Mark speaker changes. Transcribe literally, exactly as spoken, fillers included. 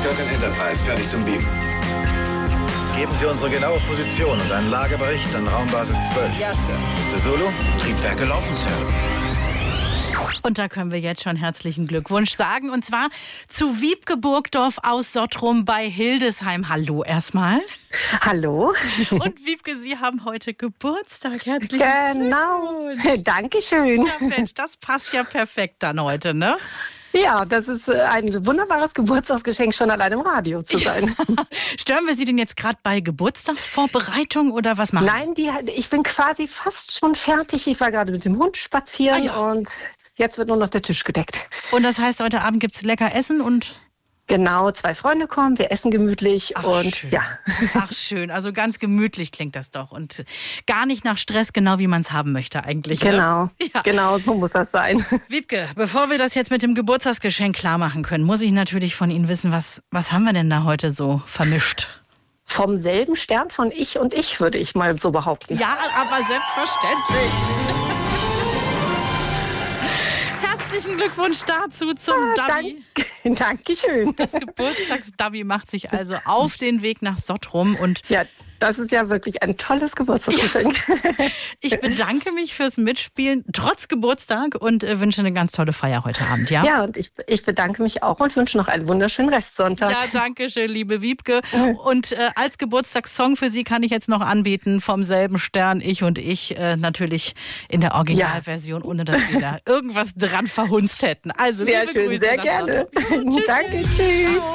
Speaker 1: Skirkin Enterprise, fertig zum Beamen.
Speaker 2: Geben Sie unsere genaue Position und einen Lagebericht an Raumbasis zwölf.
Speaker 1: Ja, Sir.
Speaker 2: Mister Zulu?
Speaker 1: Triebwerke laufen, Sir.
Speaker 3: Und da können wir jetzt schon herzlichen Glückwunsch sagen. Und zwar zu Wiebke Burgdorf aus Sottrum bei Hildesheim. Hallo erstmal.
Speaker 4: Hallo.
Speaker 3: Und Wiebke, Sie haben heute Geburtstag. Herzlichen
Speaker 4: Genau.
Speaker 3: Glückwunsch.
Speaker 4: Dankeschön.
Speaker 3: Ja, Mensch, das passt ja perfekt dann heute, ne?
Speaker 4: Ja, das ist ein wunderbares Geburtstagsgeschenk, schon allein im Radio zu sein.
Speaker 3: Stören wir Sie denn jetzt gerade bei Geburtstagsvorbereitung oder was machen?
Speaker 4: Nein, die, ich bin quasi fast schon fertig. Ich war gerade mit dem Hund spazieren
Speaker 3: Ah, ja.
Speaker 4: und jetzt wird nur noch der Tisch gedeckt.
Speaker 3: Und das heißt, heute Abend gibt es lecker Essen und...
Speaker 4: Genau, zwei Freunde kommen, wir essen gemütlich
Speaker 3: Ach,
Speaker 4: und
Speaker 3: schön.
Speaker 4: ja.
Speaker 3: Ach schön, also ganz gemütlich klingt das doch und gar nicht nach Stress, genau wie man es haben möchte eigentlich.
Speaker 4: Genau,
Speaker 3: Ne? Ja.
Speaker 4: genau, so muss das sein.
Speaker 3: Wiebke, bevor wir das jetzt mit dem Geburtstagsgeschenk klar machen können, muss ich natürlich von Ihnen wissen, was, was haben wir denn da heute so vermischt?
Speaker 4: Vom selben Stern von Ich und Ich, würde ich mal so behaupten.
Speaker 3: Ja, aber selbstverständlich. Herzlichen Glückwunsch dazu zum
Speaker 4: Ah,
Speaker 3: Dummy.
Speaker 4: Dank, Dankeschön.
Speaker 3: Das Geburtstagsdummy macht sich also auf den Weg nach Sottrum und
Speaker 4: Ja, das ist ja wirklich ein tolles Geburtstagsgeschenk.
Speaker 3: ich bedanke mich fürs Mitspielen, trotz Geburtstag und äh, wünsche eine ganz tolle Feier heute Abend, ja?
Speaker 4: Ja, und ich, ich bedanke mich auch und wünsche noch einen wunderschönen Restsonntag.
Speaker 3: Ja, danke schön, liebe Wiebke. Und äh, als Geburtstagssong für Sie kann ich jetzt noch anbieten, vom selben Stern, Ich und Ich, äh, natürlich in der Originalversion, ohne dass wir da irgendwas dran verhunzt hätten. Also,
Speaker 4: Sehr
Speaker 3: liebe
Speaker 4: schön,
Speaker 3: Grüße
Speaker 4: sehr
Speaker 3: nach
Speaker 4: gerne.
Speaker 3: Sottrum. Tschüss.
Speaker 4: Danke, tschüss.
Speaker 3: Ciao.